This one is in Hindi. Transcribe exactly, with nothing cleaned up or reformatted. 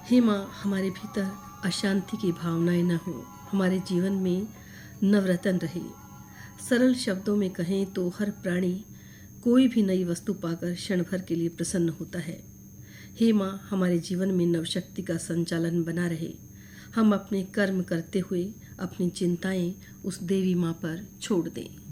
हे माँ, हमारे भीतर अशांति की भावनाएं न हो, हमारे जीवन में नवरतन रहे। सरल शब्दों में कहें तो हर प्राणी कोई भी नई वस्तु पाकर क्षण भर के लिए प्रसन्न होता है। हे माँ, हमारे जीवन में नवशक्ति का संचालन बना रहे। हम अपने कर्म करते हुए अपनी चिंताएं उस देवी माँ पर छोड़ दें।